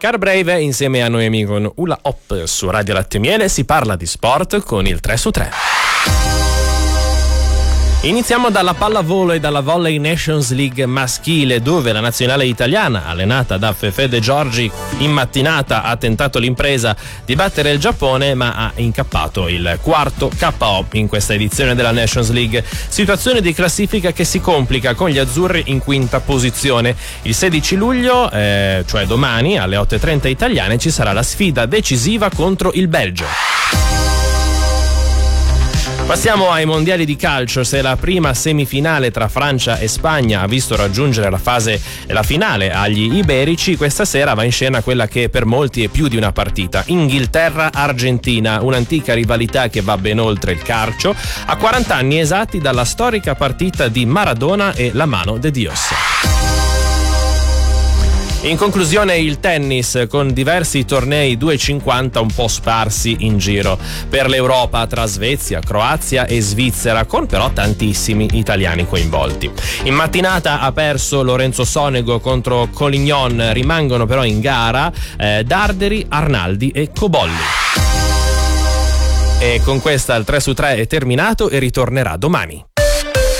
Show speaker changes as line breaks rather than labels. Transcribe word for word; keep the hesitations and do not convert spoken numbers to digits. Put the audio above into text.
Car Brave insieme a Noemi con Hula Hop su Radio Latte e Miele, si parla di sport con il tre su tre. Iniziamo dalla pallavolo e dalla Volley Nations League maschile, dove la nazionale italiana, allenata da Fefe De Giorgi, in mattinata ha tentato l'impresa di battere il Giappone, ma ha incappato il quarto K O in questa edizione della Nations League. Situazione di classifica che si complica con gli azzurri in quinta posizione. Il sedici luglio, eh, cioè domani alle otto e trenta italiane, ci sarà la sfida decisiva contro il Belgio. Passiamo ai mondiali di calcio. Se la prima semifinale tra Francia e Spagna ha visto raggiungere la fase la finale agli iberici, questa sera va in scena quella che per molti è più di una partita: Inghilterra-Argentina, un'antica rivalità che va ben oltre il calcio, a quaranta anni esatti dalla storica partita di Maradona e la mano de Dios. In conclusione il tennis, con diversi tornei duecentocinquanta un po' sparsi in giro per l'Europa tra Svezia, Croazia e Svizzera, con però tantissimi italiani coinvolti. In mattinata ha perso Lorenzo Sonego contro Collignon, rimangono però in gara eh, Darderi, Arnaldi e Cobolli. E con questa il tre su tre è terminato e ritornerà domani.